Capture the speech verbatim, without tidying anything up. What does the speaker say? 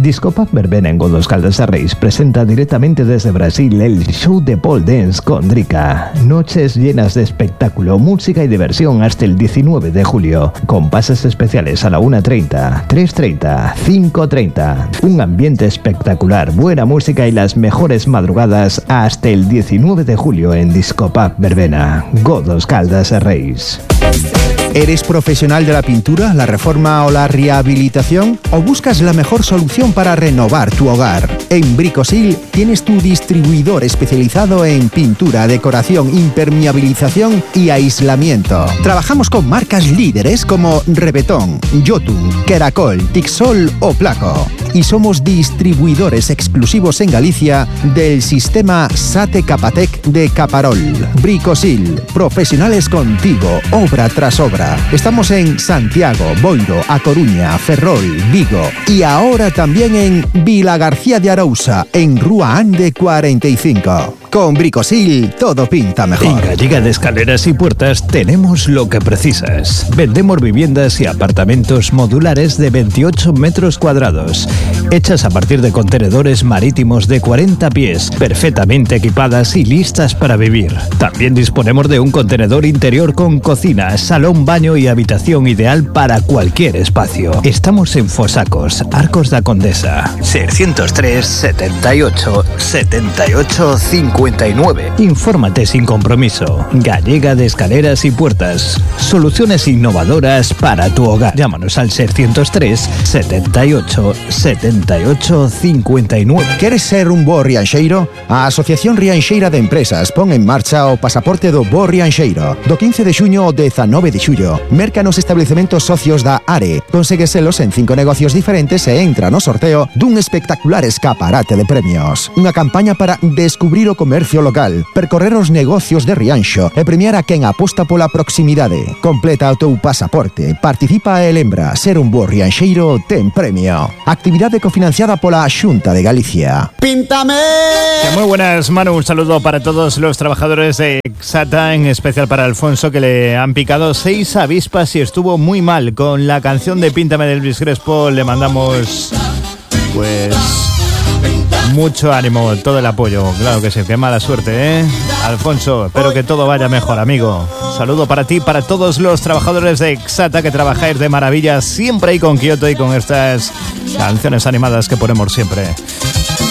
Discopub Verbena en Godos Caldas de Reis presenta directamente desde Brasil el show de pole dance con Drika. Noches llenas de espectáculo, música y diversión hasta el diecinueve de julio, con pases especiales a la una treinta, tres treinta, cinco treinta. Un ambiente espectacular, buena música y las mejores madrugadas hasta el diecinueve de julio en Discopub Verbena, Godos Caldas de Reis. ¿Eres profesional de la pintura, la reforma o la rehabilitación? ¿O buscas la mejor solución para renovar tu hogar? En Bricosil tienes tu distribuidor especializado en pintura, decoración, impermeabilización y aislamiento. Trabajamos con marcas líderes como Rebetón, Jotun, Keracol, Tixol o Placo. Y somos distribuidores exclusivos en Galicia del sistema Sate Capatec de Caparol. Bricosil, profesionales contigo, obra tras obra. Estamos en Santiago, Boiro, A Coruña, Ferrol, Vigo y ahora también en Vilagarcía de Arousa, en Rúa Ande cuarenta y cinco. Con Bricosil todo pinta mejor. En Gallega de Escaleras y Puertas tenemos lo que precisas. Vendemos viviendas y apartamentos modulares de veintiocho metros cuadrados, hechas a partir de contenedores marítimos de cuarenta pies, perfectamente equipadas y listas para vivir. También disponemos de un contenedor interior con cocina, salón, baño y habitación ideal para cualquier espacio. Estamos en Fosacos, Arcos da Condesa, seiscientos tres, setenta y ocho, setenta y ocho, cincuenta y nueve. Infórmate sin compromiso. Gallega de Escaleras y Puertas. Soluciones innovadoras para tu hogar. Llámanos al seiscientos tres, setenta y ocho, setenta y ocho, cincuenta y nueve. ¿Queres ser un bo rianxeiro? A Asociación Rianxeira de Empresas pon en marcha o pasaporte do bo rianxeiro. Do quince de xuño ao dezanove de xullo. Merca nos establecementos socios da ARE. Conségueselos en cinco negocios diferentes e entra no sorteo dun espectacular escaparate de premios. Unha campaña para descubrir o comercio local, percorrer os negocios de Rianxo e premiar a quen aposta pola proximidade. Completa o teu pasaporte, participa e lembra, ser un bo rianxeiro ten premio. Actividade cofinanciada pola Xunta de Galicia. ¡Píntame! Muy buenas, Manu. Un saludo para todos los trabajadores de Exata, en especial para Alfonso, que le han picado seis avispas y estuvo muy mal con la canción de Píntame de Elvis Crespo. Le mandamos, pues, mucho ánimo, todo el apoyo. Claro que sí, qué mala suerte, ¿eh? Alfonso, espero que todo vaya mejor, amigo. Saludo para ti, para todos los trabajadores de Exata que trabajáis de maravilla siempre ahí con Kyoto y con estas canciones animadas que ponemos siempre.